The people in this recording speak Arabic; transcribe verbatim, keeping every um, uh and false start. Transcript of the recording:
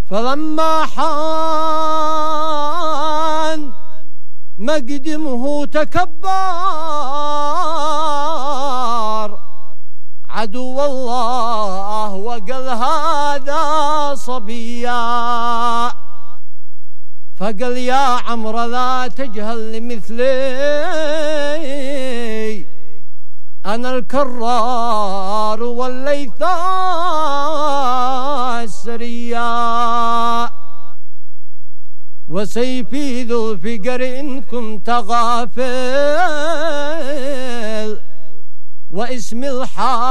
فلما حان مقدمه تكبر عدو الله وقال هذا صبيا، فقال يا عمرو لا تجهل لمثلي، أنا الكرار والليث السريا، وسيفي ذو الفقر إن كنت غافل، واسم الحال